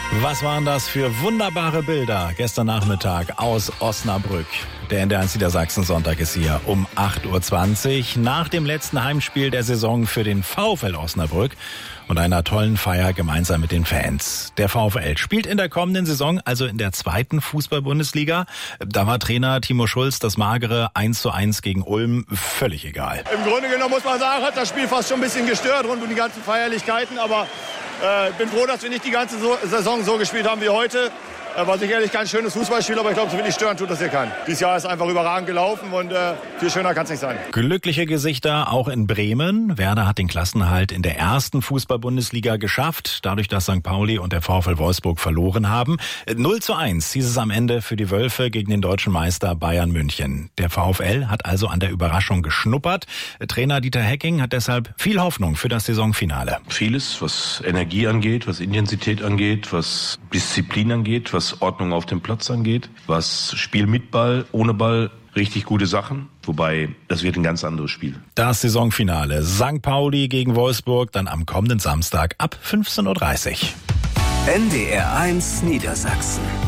Was waren das für wunderbare Bilder gestern Nachmittag aus Osnabrück? Der NDR1 Niedersachsen-Sonntag ist hier um 8.20 Uhr nach dem letzten Heimspiel der Saison für den VfL Osnabrück und einer tollen Feier gemeinsam mit den Fans. Der VfL spielt in der kommenden Saison, also in der 2. Fußball-Bundesliga. Da war Trainer Timo Schulz das magere 1:1 gegen Ulm völlig egal. Im Grunde genommen muss man sagen, hat das Spiel fast schon ein bisschen gestört rund um die ganzen Feierlichkeiten, aber bin froh, dass wir nicht die ganze Saison so gespielt haben wie heute. War sicherlich kein schönes Fußballspiel, aber ich glaube, so wenig stören tut das hier keinen. Dieses Jahr ist einfach überragend gelaufen und viel schöner kann es nicht sein. Glückliche Gesichter auch in Bremen. Werder hat den Klassenerhalt in der 1. Fußball-Bundesliga geschafft, dadurch, dass St. Pauli und der VfL Wolfsburg verloren haben. 0:1 hieß es am Ende für die Wölfe gegen den deutschen Meister Bayern München. Der VfL hat also an der Überraschung geschnuppert. Trainer Dieter Hecking hat deshalb viel Hoffnung für das Saisonfinale. Vieles, was Energie angeht, was Intensität angeht, was Disziplin angeht, was Ordnung auf dem Platz angeht, was Spiel mit Ball, ohne Ball, richtig gute Sachen. Wobei, das wird ein ganz anderes Spiel. Das Saisonfinale St. Pauli gegen Wolfsburg dann am kommenden Samstag ab 15:30 Uhr. NDR1 Niedersachsen.